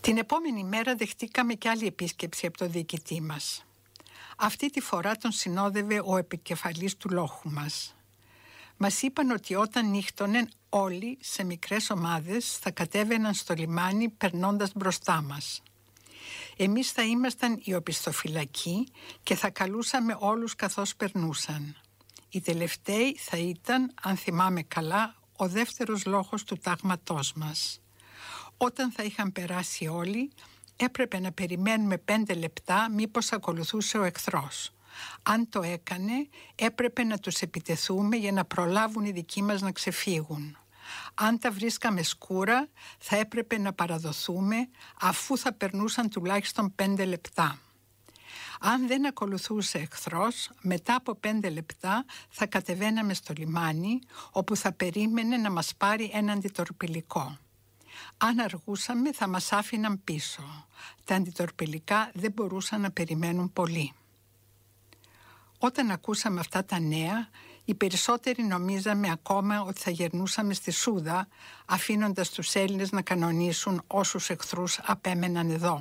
Την επόμενη μέρα δεχτήκαμε κι άλλη επίσκεψη από το διοικητή μας. Αυτή τη φορά τον συνόδευε ο επικεφαλής του λόχου μας. Μας είπαν ότι όταν νύχτωνε όλοι σε μικρές ομάδες θα κατέβαιναν στο λιμάνι περνώντας μπροστά μας. Εμείς θα ήμασταν οι οπισθοφυλακοί και θα καλούσαμε όλους καθώς περνούσαν. Οι τελευταίοι θα ήταν, αν θυμάμαι καλά, ο δεύτερος λόχος του τάγματός μας. Όταν θα είχαν περάσει όλοι, έπρεπε να περιμένουμε 5 λεπτά μήπως ακολουθούσε ο εχθρός. Αν το έκανε, έπρεπε να τους επιτεθούμε για να προλάβουν οι δικοί μας να ξεφύγουν. Αν τα βρίσκαμε σκούρα, θα έπρεπε να παραδοθούμε αφού θα περνούσαν τουλάχιστον 5 λεπτά. Αν δεν ακολουθούσε εχθρός, μετά από 5 λεπτά θα κατεβαίναμε στο λιμάνι, όπου θα περίμενε να μας πάρει ένα αντιτορπιλικό. Αν αργούσαμε θα μας άφηναν πίσω. Τα αντιτορπιλικά δεν μπορούσαν να περιμένουν πολύ. Όταν ακούσαμε αυτά τα νέα, οι περισσότεροι νομίζαμε ακόμα ότι θα γερνούσαμε στη Σούδα, αφήνοντας τους Έλληνες να κανονίσουν όσους εχθρούς απέμεναν εδώ.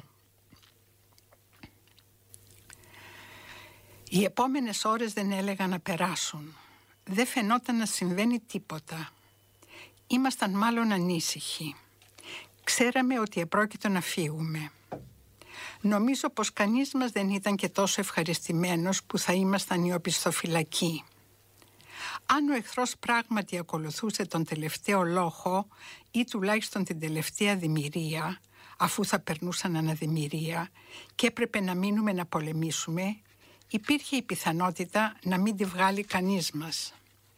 Οι επόμενες ώρες δεν έλεγαν να περάσουν. Δεν φαινόταν να συμβαίνει τίποτα. Ήμασταν μάλλον ανήσυχοι. Ξέραμε ότι επρόκειτο να φύγουμε. Νομίζω πως κανείς μας δεν ήταν και τόσο ευχαριστημένος που θα ήμασταν οι οπισθοφυλακοί. Αν ο εχθρός πράγματι ακολουθούσε τον τελευταίο λόχο ή τουλάχιστον την τελευταία δημιουργία, αφού θα περνούσαν αναδημιουργία και έπρεπε να μείνουμε να πολεμήσουμε, υπήρχε η πιθανότητα να μην τη βγάλει κανείς μας.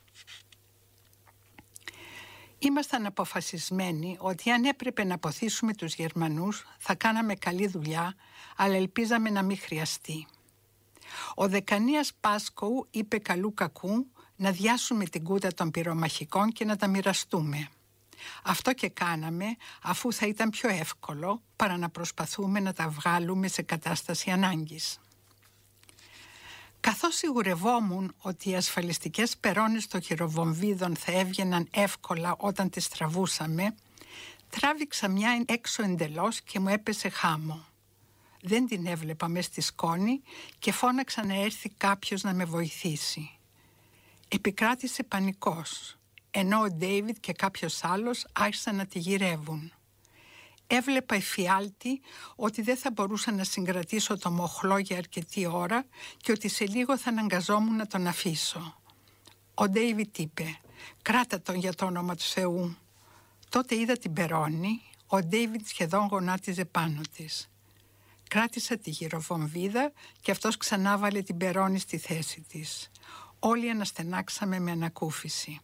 Ήμασταν αποφασισμένοι ότι αν έπρεπε να αποθήσουμε τους Γερμανούς θα κάναμε καλή δουλειά, αλλά ελπίζαμε να μην χρειαστεί. Ο Δεκανίας Πάσκοου είπε καλού κακού να διάσουμε την κούτα των πυρομαχικών και να τα μοιραστούμε. Αυτό και κάναμε, αφού θα ήταν πιο εύκολο παρά να προσπαθούμε να τα βγάλουμε σε κατάσταση ανάγκης. Καθώς σιγουρευόμουν ότι οι ασφαλιστικές περώνες των χειροβομβίδων θα έβγαιναν εύκολα όταν τις τραβούσαμε, τράβηξα μια έξω εντελώς και μου έπεσε χάμω. Δεν την έβλεπα μες στη σκόνη και φώναξα να έρθει κάποιος να με βοηθήσει. Επικράτησε πανικός, ενώ ο Ντέιβιντ και κάποιος άλλος άρχισαν να τη γυρεύουν. Έβλεπα εφιάλτη ότι δεν θα μπορούσα να συγκρατήσω το μοχλό για αρκετή ώρα και ότι σε λίγο θα αναγκαζόμουν να τον αφήσω. Ο Ντέιβιντ είπε «Κράτα τον για το όνομα του Θεού». Τότε είδα την περώνη, ο Ντέιβιντ σχεδόν γονάτιζε πάνω της. Κράτησα τη γυροβομβίδα και αυτός ξανά βάλε την περώνη στη θέση της. Όλοι αναστενάξαμε με ανακούφιση.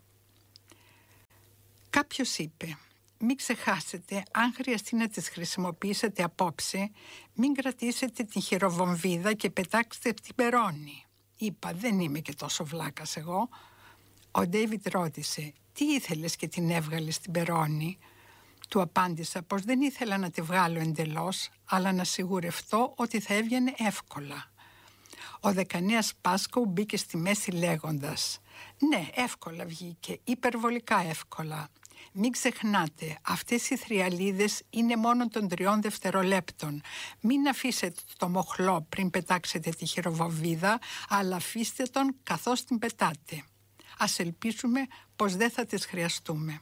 Κάποιος είπε «Μην ξεχάσετε, αν χρειαστεί να τις χρησιμοποιήσετε απόψε, μην κρατήσετε την χειροβομβίδα και πετάξτε την περώνη». Είπα «Δεν είμαι και τόσο βλάκας εγώ». Ο Ντέιβιντ ρώτησε «Τι ήθελες και την έβγαλες την περώνη?» Του απάντησα πως δεν ήθελα να τη βγάλω εντελώς, αλλά να σιγουρευτώ ότι θα έβγαινε εύκολα. Ο Δεκανέας Πάσκου μπήκε στη μέση λέγοντας «Ναι, εύκολα βγήκε, υπερβολικά εύκολα. Μην ξεχνάτε, αυτές οι θριαλίδες είναι μόνο των 3 δευτερολέπτων. Μην αφήσετε το μοχλό πριν πετάξετε τη χειροβομβίδα, αλλά αφήστε τον καθώς την πετάτε. Ας ελπίσουμε πως δεν θα τις χρειαστούμε».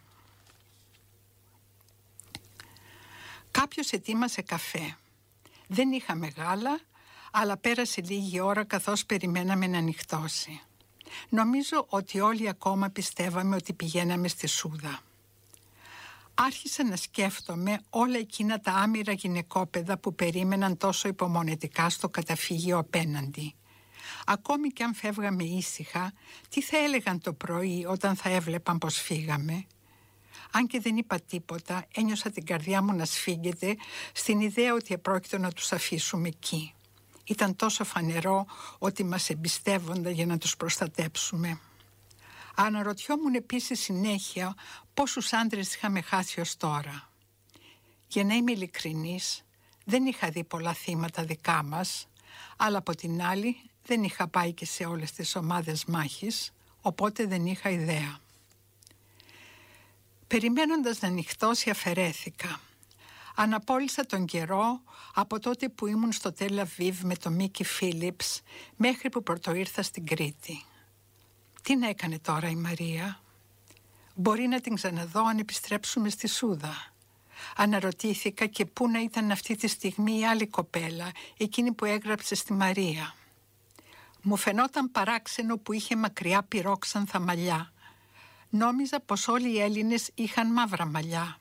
Κάποιος ετοίμασε καφέ. Δεν είχαμε γάλα, αλλά πέρασε λίγη ώρα καθώς περιμέναμε να νυχτώσει. Νομίζω ότι όλοι ακόμα πιστεύαμε ότι πηγαίναμε στη Σούδα. Άρχισα να σκέφτομαι όλα εκείνα τα άμυρα γυναικόπαιδα που περίμεναν τόσο υπομονετικά στο καταφύγιο απέναντι. Ακόμη κι αν φεύγαμε ήσυχα, τι θα έλεγαν το πρωί όταν θα έβλεπαν πως φύγαμε? Αν και δεν είπα τίποτα, ένιωσα την καρδιά μου να σφίγγεται στην ιδέα ότι επρόκειτο να τους αφήσουμε εκεί. Ήταν τόσο φανερό ότι μας εμπιστεύονταν για να τους προστατέψουμε. Αναρωτιόμουν επίσης συνέχεια πόσους άντρες είχαμε χάσει ως τώρα. Για να είμαι ειλικρινής, δεν είχα δει πολλά θύματα δικά μας, αλλά από την άλλη δεν είχα πάει και σε όλες τις ομάδες μάχης, οπότε δεν είχα ιδέα. Περιμένοντας να νυχτώσει αφαιρέθηκα. Αναπόλυσα τον καιρό από τότε που ήμουν στο Τελ Αβίβ με τον Μίκη Φίλιπς μέχρι που πρωτοήρθα στην Κρήτη. Τι να έκανε τώρα η Μαρία? Μπορεί να την ξαναδώ αν επιστρέψουμε στη Σούδα. Αναρωτήθηκα και πού να ήταν αυτή τη στιγμή η άλλη κοπέλα, εκείνη που έγραψε στη Μαρία. Μου φαινόταν παράξενο που είχε μακριά πυρόξανθα μαλλιά. Νόμιζα πως όλοι οι Έλληνες είχαν μαύρα μαλλιά.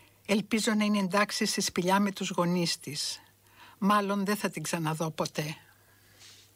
Ελπίζω να είναι εντάξει στη σπηλιά με τους γονείς της. Μάλλον δεν θα την ξαναδώ ποτέ.